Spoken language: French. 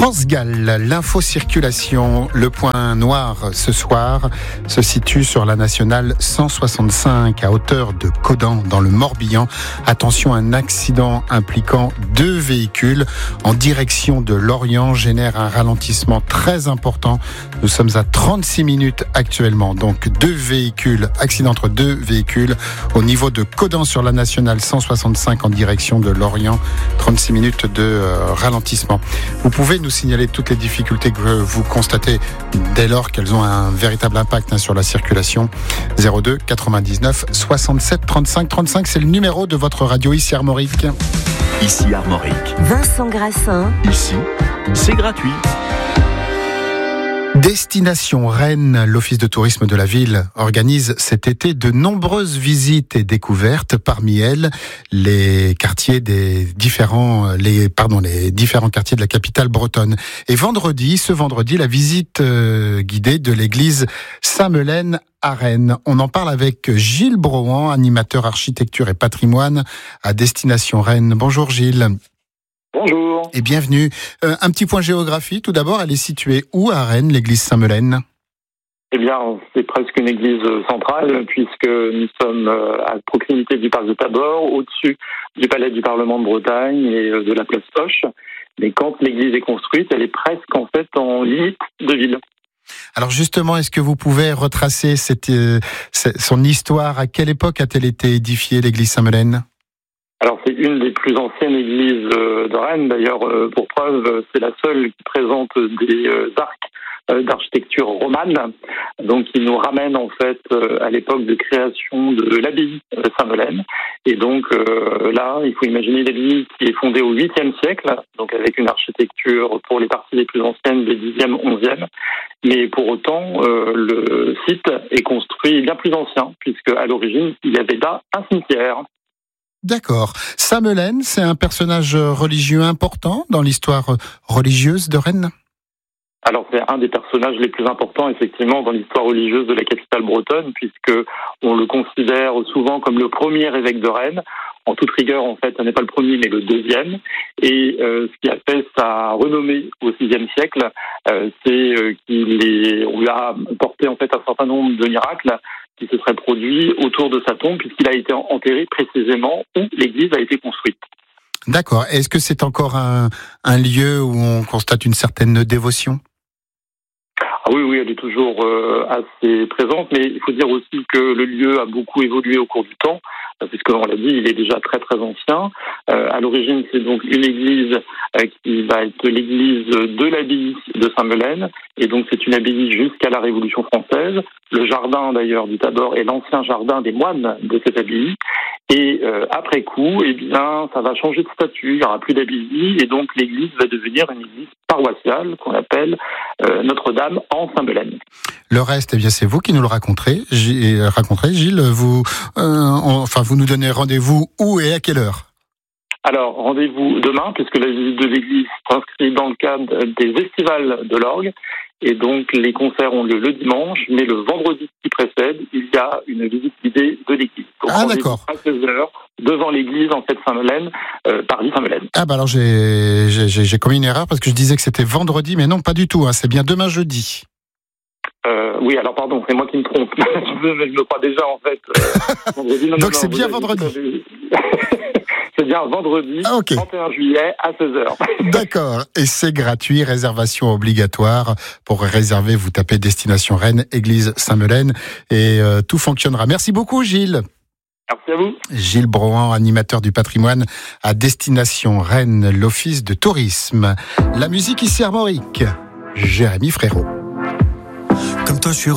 France Gall, l'info-circulation, le point noir ce soir se situe sur la nationale 165 à hauteur de Caudan dans le Morbihan. Attention, un accident impliquant 2 véhicules en direction de Lorient génère un ralentissement très important. Nous sommes à 36 minutes actuellement, donc accident entre 2 véhicules au niveau de Caudan sur la nationale 165 en direction de Lorient. 36 minutes de ralentissement. Vous pouvez nous signaler toutes les difficultés que vous constatez dès lors qu'elles ont un véritable impact sur la circulation. 02 99 67 35 35, c'est le numéro de votre radio ici Armorique. Ici Armorique. Vincent Grassin. Ici, c'est gratuit. Destination Rennes, l'office de tourisme de la ville organise cet été de nombreuses visites et découvertes. Parmi elles, les différents quartiers de la capitale bretonne. Et ce vendredi, la visite guidée de l'église Saint-Melaine à Rennes. On en parle avec Gilles Brohan, animateur architecture et patrimoine à Destination Rennes. Bonjour Gilles. Bonjour. Et bienvenue. Un petit point géographie. Tout d'abord, elle est située où à Rennes, l'église Saint-Melaine ? Eh bien, c'est presque une église centrale puisque nous sommes à proximité du parc de Tabor, au-dessus du palais du Parlement de Bretagne et de la place Hoche. Mais quand l'église est construite, elle est presque en fait en limite de ville. Alors justement, est-ce que vous pouvez retracer son histoire ? À quelle époque a-t-elle été édifiée, l'église Saint-Melaine ? Alors, c'est une des plus anciennes églises de Rennes. D'ailleurs, pour preuve, c'est la seule qui présente des arcs d'architecture romane. Donc, qui nous ramène en fait à l'époque de création de l'abbaye Saint-Melaine. Et donc, là, il faut imaginer l'abbaye qui est fondée au 8e siècle, donc avec une architecture pour les parties les plus anciennes des 10e, 11e. Mais pour autant, le site est construit bien plus ancien, puisque à l'origine, il y avait là un cimetière. D'accord. Saint-Melaine, c'est un personnage religieux important dans l'histoire religieuse de Rennes ? Alors, c'est un des personnages les plus importants, effectivement, dans l'histoire religieuse de la capitale bretonne, puisque on le considère souvent comme le premier évêque de Rennes. En toute rigueur, en fait, ce n'est pas le premier, mais le deuxième. Et ce qui a fait sa renommée au VIe siècle, c'est qu'on lui a porté en fait un certain nombre de miracles qui se seraient produits autour de sa tombe, puisqu'il a été enterré précisément où l'église a été construite. D'accord. Est-ce que c'est encore un lieu où on constate une certaine dévotion ? Oui, elle est toujours assez présente, mais il faut dire aussi que le lieu a beaucoup évolué au cours du temps, puisqu'on l'a dit, il est déjà très très ancien. À l'origine, c'est donc une église qui va être l'église de l'abbaye de Saint-Melaine, et donc c'est une abbaye jusqu'à la Révolution française. Le jardin d'ailleurs du Tabor est l'ancien jardin des moines de cette abbaye. Et après coup, eh bien, ça va changer de statut, il n'y aura plus d'abbaye, et donc l'église va devenir une église paroissiale qu'on appelle Notre-Dame en Saint-Melaine. Le reste, eh bien, c'est vous qui nous le raconterez, Gilles. Vous nous donnez rendez-vous où et à quelle heure ? Alors, rendez-vous demain, puisque la visite de l'église s'inscrit dans le cadre des estivales de l'orgue. Et donc, les concerts ont lieu le dimanche, mais le vendredi qui précède, il y a une visite guidée de l'église. Donc, d'accord. À 16h, devant l'église, en fait, Saint-Melaine, Paris Saint-Melaine. Alors j'ai commis une erreur parce que je disais que c'était vendredi, mais non, pas du tout. C'est bien demain jeudi. Oui, alors pardon, c'est moi qui me trompe. Je me crois déjà, en fait, vendredi. Donc c'est bien vendredi. C'est bien vendredi, 31 juillet à 16h. D'accord, et c'est gratuit, réservation obligatoire. Pour réserver, vous tapez Destination Rennes, église Saint-Melaine, et tout fonctionnera. Merci beaucoup Gilles. Merci à vous. Gilles Brohan, animateur du patrimoine à Destination Rennes, l'office de tourisme. La musique ici Armorique, Jérémy Frérot. Comme toi, je suis